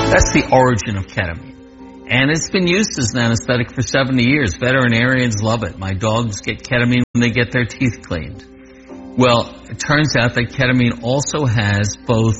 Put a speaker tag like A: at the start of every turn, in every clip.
A: That's the origin of ketamine. And it's been used as an anesthetic for 70 years. Veterinarians love it. My dogs get ketamine when they get their teeth cleaned. Well, it turns out that ketamine also has both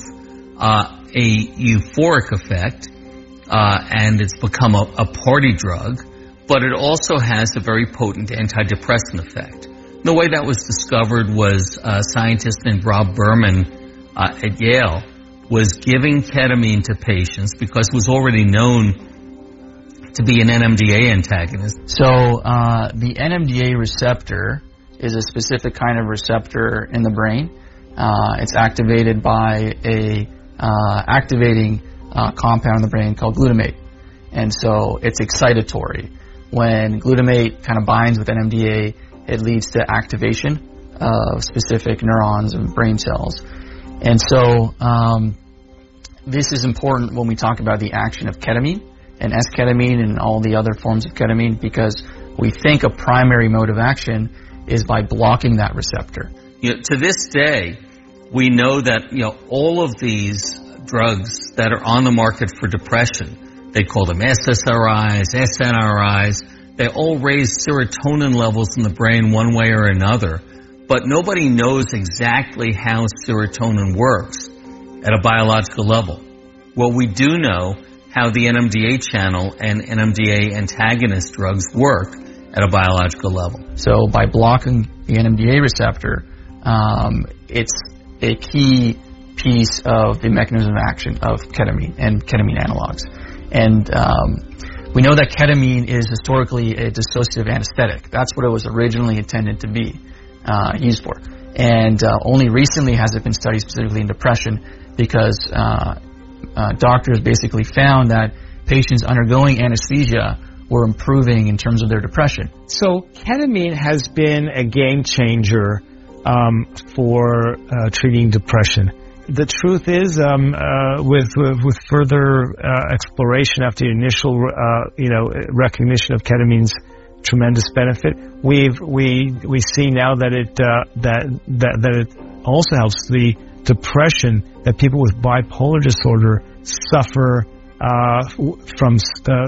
A: a euphoric effect, and it's become a party drug, but it also has a very potent antidepressant effect. The way that was discovered was a scientist named Rob Berman at Yale was giving ketamine to patients because it was already known to be an NMDA antagonist.
B: So the NMDA receptor is a specific kind of receptor in the brain. It's activated by a activating compound in the brain called glutamate. And so it's excitatory. When glutamate kind of binds with NMDA, it leads to activation of specific neurons and brain cells. And so this is important when we talk about the action of ketamine and esketamine and all the other forms of ketamine, because we think a primary mode of action is by blocking that receptor.
A: To this day, we know that all of these drugs that are on the market for depression, they call them SSRIs, SNRIs, they all raise serotonin levels in the brain one way or another, but nobody knows exactly how serotonin works at a biological level. Well, we do know how the NMDA channel and NMDA antagonist drugs work at a biological level.
B: So by blocking the NMDA receptor, it's a key piece of the mechanism of action of ketamine and ketamine analogs. And we know that ketamine is historically a dissociative anesthetic. That's what it was originally intended to be used for. And only recently has it been studied specifically in depression, because doctors basically found that patients undergoing anesthesia were improving in terms of their depression.
C: So ketamine has been a game changer for treating depression. The truth is, with further exploration after the initial recognition of ketamine's tremendous benefit, we see now that it also helps the depression that people with bipolar disorder suffer from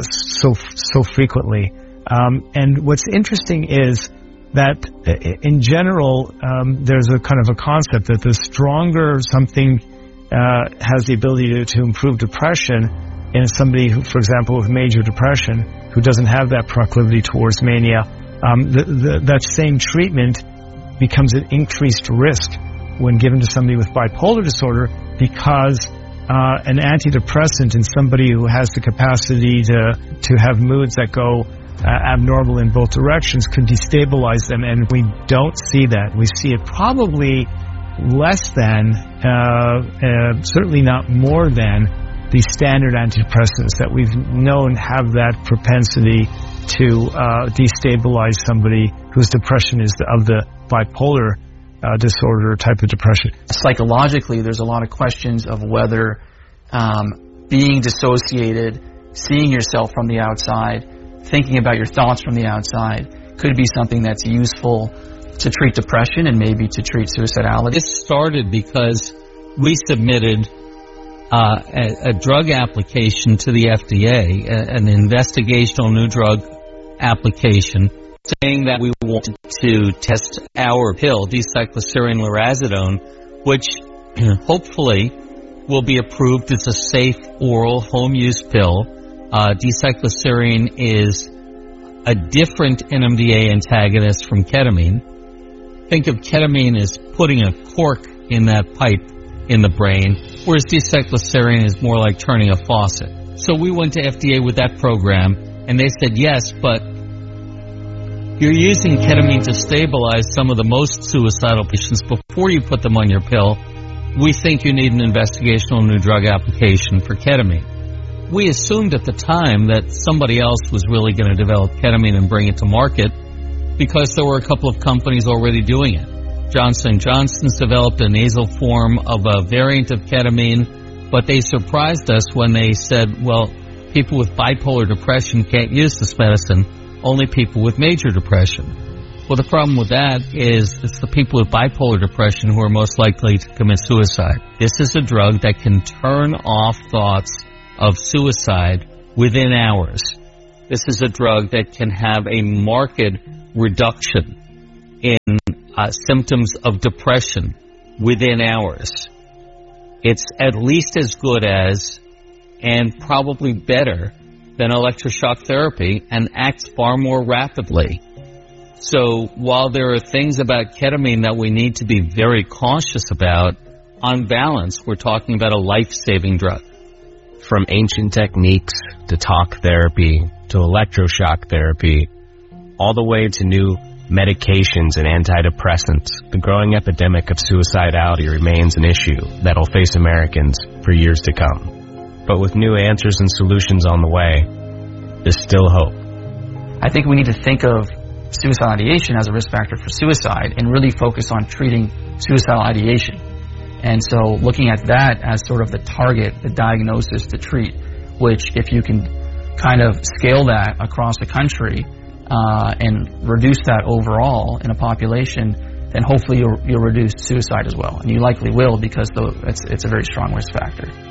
C: so frequently. And what's interesting is that in general, there's a kind of a concept that the stronger something has the ability to improve depression in somebody who, for example, with major depression, who doesn't have that proclivity towards mania, that same treatment becomes an increased risk when given to somebody with bipolar disorder, because an antidepressant in somebody who has the capacity to have moods that go abnormal in both directions could destabilize them, and we don't see that. We see it probably less than, certainly not more than, the standard antidepressants that we've known have that propensity to destabilize somebody whose depression is of the bipolar disorder type of depression.
B: Psychologically, there's a lot of questions of whether being dissociated, seeing yourself from the outside, thinking about your thoughts from the outside could be something that's useful to treat depression and maybe to treat suicidality.
A: This started because we submitted a drug application to the FDA, an investigational new drug application, saying that we wanted to test our pill, D-cycloserine lorazepam, which hopefully will be approved as a safe oral home-use pill. D-cycloserine is a different NMDA antagonist from ketamine. Think of ketamine as putting a cork in that pipe in the brain, whereas D-cycloserine is more like turning a faucet. So we went to FDA with that program, and they said, yes, but you're using ketamine to stabilize some of the most suicidal patients before you put them on your pill. We think you need an investigational new drug application for ketamine. We assumed at the time that somebody else was really going to develop ketamine and bring it to market because there were a couple of companies already doing it. Johnson & Johnson's developed a nasal form of a variant of ketamine, but they surprised us when they said, well, people with bipolar depression can't use this medicine, only people with major depression. Well, the problem with that is it's the people with bipolar depression who are most likely to commit suicide. This is a drug that can turn off thoughts of suicide within hours. This is a drug that can have a marked reduction in symptoms of depression within hours. It's at least as good as, and probably better than, electroshock therapy, and acts far more rapidly. So while there are things about ketamine that we need to be very cautious about, on balance, we're talking about a life-saving drug.
D: From ancient techniques to talk therapy to electroshock therapy, all the way to new medications and antidepressants, the growing epidemic of suicidality remains an issue that'll face Americans for years to come. But with new answers and solutions on the way, there's still hope.
B: I think we need to think of suicidal ideation as a risk factor for suicide and really focus on treating suicidal ideation. And so looking at that as sort of the target, the diagnosis to treat, which if you can kind of scale that across the country and reduce that overall in a population, then hopefully you'll reduce suicide as well. And you likely will, because it's a very strong risk factor.